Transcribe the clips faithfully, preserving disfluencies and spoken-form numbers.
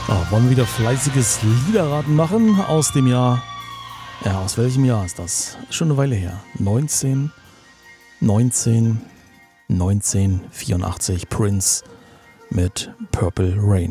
Ja, wollen wir wieder fleißiges Liederraten machen aus dem Jahr. Ja, aus welchem Jahr ist das? Schon eine Weile her. neunzehn, neunzehn, neunzehnhundertvierundachtzig. Prince mit Purple Rain.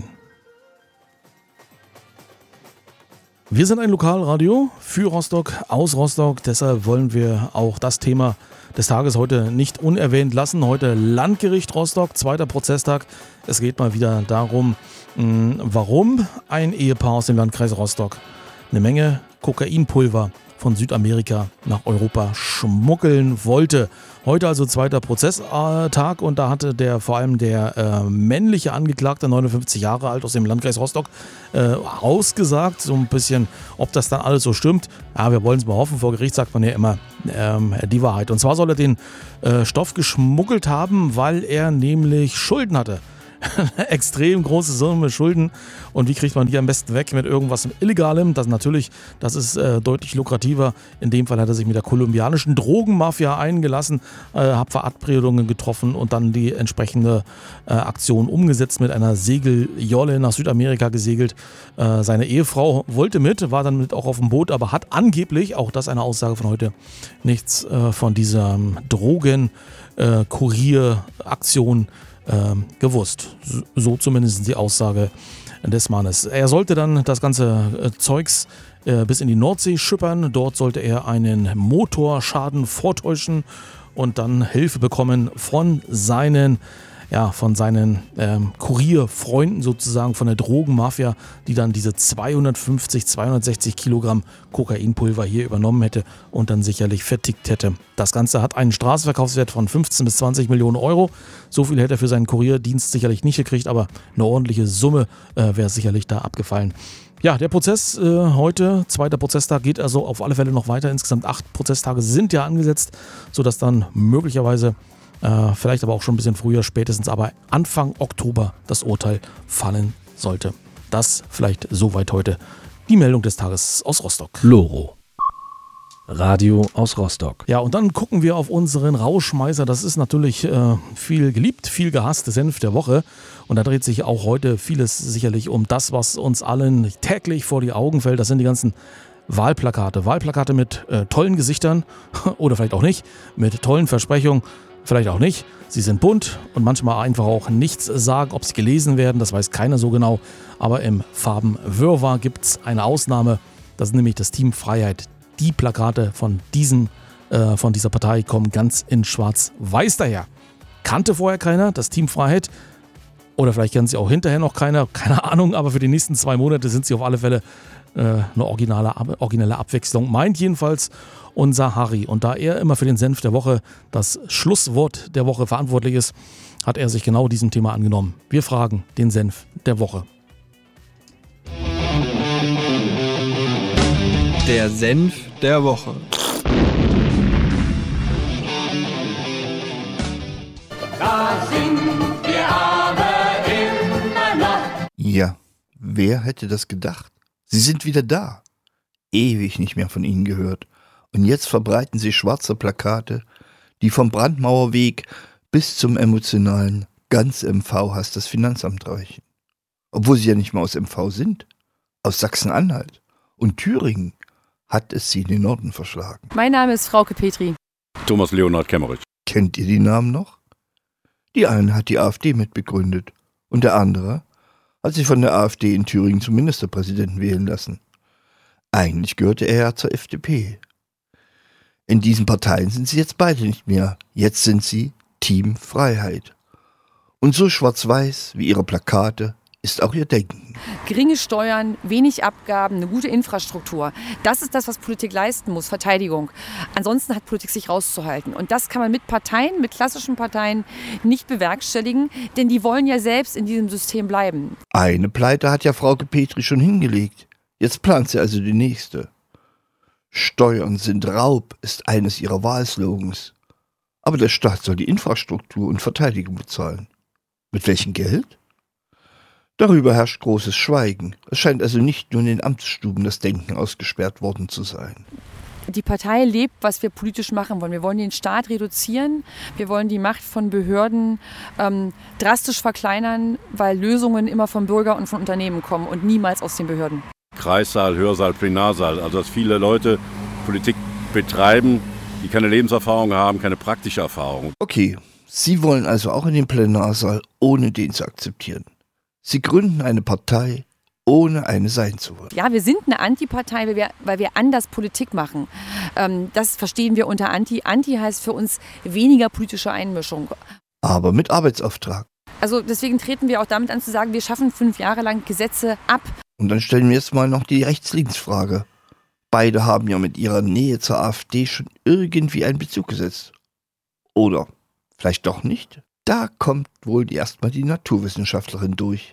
Wir sind ein Lokalradio für Rostock, aus Rostock. Deshalb wollen wir auch das Thema des Tages heute nicht unerwähnt lassen. Heute Landgericht Rostock, zweiter Prozesstag. Es geht mal wieder darum, warum ein Ehepaar aus dem Landkreis Rostock eine Menge Kokainpulver von Südamerika nach Europa schmuggeln wollte. Heute also zweiter Prozesstag und da hatte der vor allem der äh, männliche Angeklagte, neunundfünfzig Jahre alt aus dem Landkreis Rostock, äh, ausgesagt, so ein bisschen, ob das dann alles so stimmt. Ja, wir wollen es mal hoffen, vor Gericht sagt man ja immer ähm, die Wahrheit. Und zwar soll er den äh, Stoff geschmuggelt haben, weil er nämlich Schulden hatte. Extrem große Summe Schulden. Und wie kriegt man die am besten weg? Mit irgendwas Illegalem. Das natürlich, das ist äh, deutlich lukrativer. In dem Fall hat er sich mit der kolumbianischen Drogenmafia eingelassen, äh, hat Verabredungen getroffen und dann die entsprechende äh, Aktion umgesetzt, mit einer Segeljolle nach Südamerika gesegelt. Äh, seine Ehefrau wollte mit, war dann mit auch auf dem Boot, aber hat angeblich, auch das eine Aussage von heute, nichts äh, von dieser ähm, Drogen-Kurier-Aktion Ähm, gewusst. So zumindest die Aussage des Mannes. Er sollte dann das ganze äh, Zeugs äh, bis in die Nordsee schippern. Dort sollte er einen Motorschaden vortäuschen und dann Hilfe bekommen von seinen, ja, von seinen ähm, Kurierfreunden sozusagen, von der Drogenmafia, die dann diese zweihundertfünfzig, zweihundertsechzig Kilogramm Kokainpulver hier übernommen hätte und dann sicherlich vertickt hätte. Das Ganze hat einen Straßenverkaufswert von fünfzehn bis zwanzig Millionen Euro. So viel hätte er für seinen Kurierdienst sicherlich nicht gekriegt, aber eine ordentliche Summe äh, wäre sicherlich da abgefallen. Ja, der Prozess äh, heute, zweiter Prozesstag, geht also auf alle Fälle noch weiter. Insgesamt acht Prozesstage sind ja angesetzt, sodass dann möglicherweise Äh, vielleicht aber auch schon ein bisschen früher, spätestens aber Anfang Oktober das Urteil fallen sollte. Das vielleicht soweit heute die Meldung des Tages aus Rostock. Loro. Radio aus Rostock. Ja, und dann gucken wir auf unseren Rauschmeißer. Das ist natürlich äh, viel geliebt, viel gehasste Senf der Woche. Und da dreht sich auch heute vieles sicherlich um das, was uns allen täglich vor die Augen fällt. Das sind die ganzen Wahlplakate. Wahlplakate mit äh, tollen Gesichtern oder vielleicht auch nicht, mit tollen Versprechungen. Vielleicht auch nicht. Sie sind bunt und manchmal einfach auch nichts sagen, ob sie gelesen werden. Das weiß keiner so genau. Aber im Farbenwirrwarr gibt es eine Ausnahme. Das ist nämlich das Team Freiheit. Die Plakate von, diesen, äh, von dieser Partei kommen ganz in schwarz-weiß daher. Kannte vorher keiner, das Team Freiheit. Oder vielleicht kennt sie auch hinterher noch keiner. Keine Ahnung, aber für die nächsten zwei Monate sind sie auf alle Fälle äh, eine originale, originelle Abwechslung. Meint jedenfalls unser Harry. Und da er immer für den Senf der Woche das Schlusswort der Woche verantwortlich ist, hat er sich genau diesem Thema angenommen. Wir fragen den Senf der Woche. Der Senf der Woche. Da sind wir aber immer noch. Ja, wer hätte das gedacht? Sie sind wieder da. Ewig nicht mehr von ihnen gehört. Und jetzt verbreiten sie schwarze Plakate, die vom Brandmauerweg bis zum emotionalen ganz M V hasst das Finanzamt reichen. Obwohl sie ja nicht mal aus M V sind. Aus Sachsen-Anhalt und Thüringen hat es sie in den Norden verschlagen. Mein Name ist Frauke Petri. Thomas Leonhard Kemmerich. Kennt ihr die Namen noch? Die eine hat die AfD mitbegründet und der andere hat sich von der AfD in Thüringen zum Ministerpräsidenten wählen lassen. Eigentlich gehörte er ja zur F D P. In diesen Parteien sind sie jetzt beide nicht mehr. Jetzt sind sie Team Freiheit. Und so schwarz-weiß wie ihre Plakate ist auch ihr Denken. Geringe Steuern, wenig Abgaben, eine gute Infrastruktur. Das ist das, was Politik leisten muss, Verteidigung. Ansonsten hat Politik sich rauszuhalten. Und das kann man mit Parteien, mit klassischen Parteien nicht bewerkstelligen, denn die wollen ja selbst in diesem System bleiben. Eine Pleite hat ja Frauke Petri schon hingelegt. Jetzt plant sie also die nächste. Steuern sind Raub ist eines ihrer Wahlslogans. Aber der Staat soll die Infrastruktur und Verteidigung bezahlen. Mit welchem Geld? Darüber herrscht großes Schweigen. Es scheint also nicht nur in den Amtsstuben das Denken ausgesperrt worden zu sein. Die Partei lebt, was wir politisch machen wollen. Wir wollen den Staat reduzieren. Wir wollen die Macht von Behörden ähm, drastisch verkleinern, weil Lösungen immer vom Bürger und von Unternehmen kommen und niemals aus den Behörden. Kreissaal, Hörsaal, Plenarsaal. Also dass viele Leute Politik betreiben, die keine Lebenserfahrung haben, keine praktische Erfahrung. Okay, Sie wollen also auch in den Plenarsaal, ohne den zu akzeptieren. Sie gründen eine Partei, ohne eine sein zu wollen. Ja, wir sind eine Antipartei, weil wir, weil wir anders Politik machen. Ähm, das verstehen wir unter Anti. Anti heißt für uns weniger politische Einmischung. Aber mit Arbeitsauftrag. Also deswegen treten wir auch damit an zu sagen, wir schaffen fünf Jahre lang Gesetze ab. Und dann stellen wir jetzt mal noch die Rechts-Links-Frage. Beide haben ja mit ihrer Nähe zur AfD schon irgendwie einen Bezug gesetzt. Oder vielleicht doch nicht? Da kommt wohl erstmal die Naturwissenschaftlerin durch.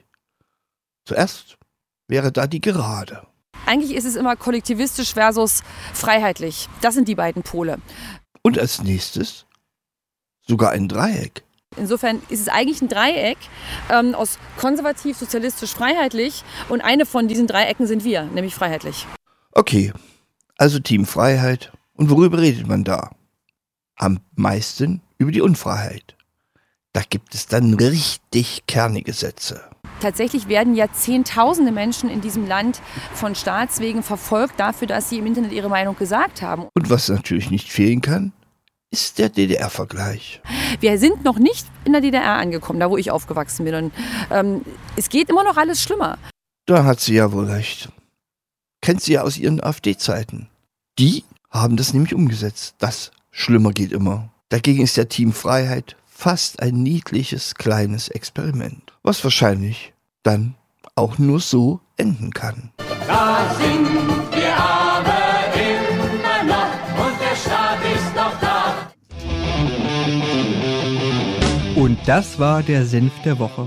Zuerst wäre da die Gerade. Eigentlich ist es immer kollektivistisch versus freiheitlich. Das sind die beiden Pole. Und als nächstes sogar ein Dreieck. Insofern ist es eigentlich ein Dreieck ähm, aus konservativ, sozialistisch, freiheitlich. Und eine von diesen Dreiecken sind wir, nämlich freiheitlich. Okay, also Team Freiheit. Und worüber redet man da? Am meisten über die Unfreiheit. Da gibt es dann richtig kernige Sätze. Tatsächlich werden ja Zehntausende Menschen in diesem Land von Staatswegen verfolgt dafür, dass sie im Internet ihre Meinung gesagt haben. Und was natürlich nicht fehlen kann, ist der D D R-Vergleich. Wir sind noch nicht in der D D R angekommen, da wo ich aufgewachsen bin. Und ähm, es geht immer noch alles schlimmer. Da hat sie ja wohl recht. Kennt sie ja aus ihren AfD-Zeiten. Die haben das nämlich umgesetzt. Das schlimmer geht immer. Dagegen ist der Team Freiheit fast ein niedliches kleines Experiment, was wahrscheinlich dann auch nur so enden kann. Da sind wir aber immer noch und der Staat ist noch da. Und das war der Senf der Woche.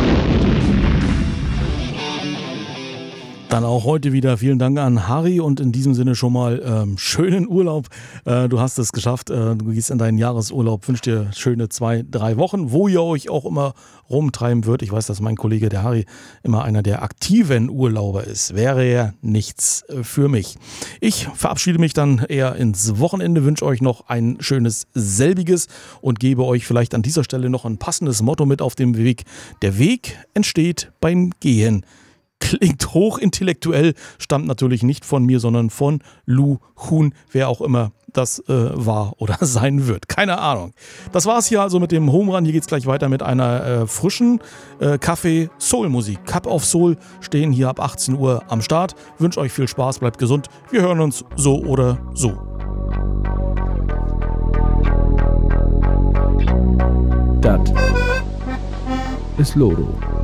Dann auch heute wieder vielen Dank an Harry und in diesem Sinne schon mal ähm, schönen Urlaub. Äh, du hast es geschafft, äh, du gehst in deinen Jahresurlaub, wünsche dir schöne zwei, drei Wochen, wo ihr euch auch immer rumtreiben wird. Ich weiß, dass mein Kollege, der Harry, immer einer der aktiven Urlauber ist. Wäre ja nichts für mich. Ich verabschiede mich dann eher ins Wochenende, wünsche euch noch ein schönes selbiges und gebe euch vielleicht an dieser Stelle noch ein passendes Motto mit auf dem Weg. Der Weg entsteht beim Gehen. Klingt hochintellektuell, stammt natürlich nicht von mir, sondern von Lu Hun, wer auch immer das äh, war oder sein wird. Keine Ahnung. Das war's hier also mit dem Home Run. Hier geht's gleich weiter mit einer äh, frischen äh, Kaffee-Soul-Musik. Cup of Soul stehen hier ab achtzehn Uhr am Start. Wünsche euch viel Spaß, bleibt gesund. Wir hören uns so oder so. Dat ist Loro.